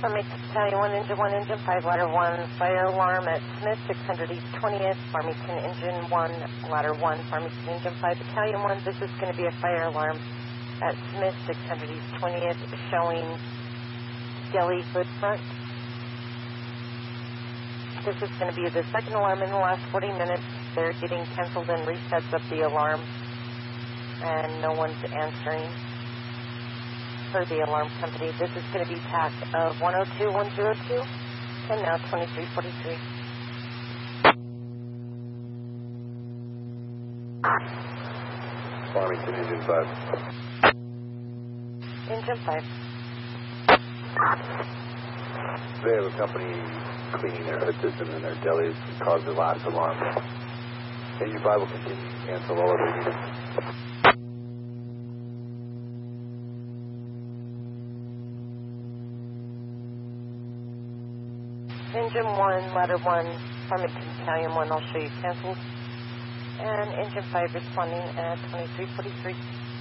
Farmington Battalion 1, Engine 1, Engine 5, Ladder 1, fire alarm at Smith, 600 East 20th, Farmington Engine 1, Ladder 1, Farmington Engine 5, Battalion 1. This is going to be a fire alarm at Smith, 600 East 20th, showing deli hood front. This is going to be the second alarm in the last 40 minutes. They're getting canceled and resets of the alarm, and no one's answering for the alarm company. This is going to be TAC of 102102 and now 2343. Farmington Engine 5. Engine 5. They have a company cleaning their hood system and their delis to cause the last alarm. Engine 5 will continue to cancel all of their units. Engine 1, Ladder 1, Farmington Battalion 1, I'll show you canceled. And Engine 5 responding at 2343.